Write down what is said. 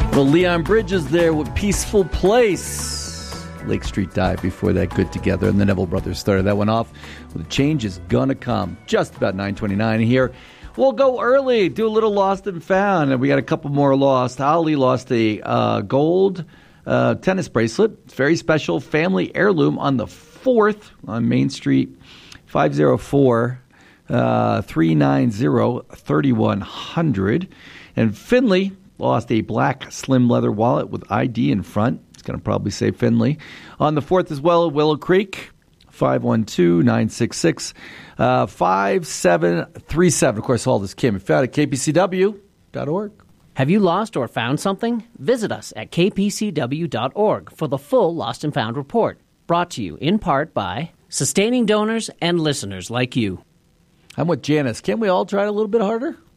Well, Leon Bridges there with Peaceful Place. Lake Street died before that, Good Together, and the Neville Brothers started that one off. Well, the change is gonna come. Just about 9:29 here. We'll go early, do a little lost and found, and we got a couple more lost. Holly lost a gold tennis bracelet. It's very special, family heirloom on the 4th on Main Street, 504-390-3100. And Finley lost a black slim leather wallet with ID in front. It's going to probably say Finley. On the 4th as well, Willow Creek, 512-966-5737. Of course, all this came and found at kpcw.org. Have you lost or found something? Visit us at kpcw.org for the full Lost and Found report. Brought to you in part by sustaining donors and listeners like you. I'm with Janice. Can't we all try a little bit harder?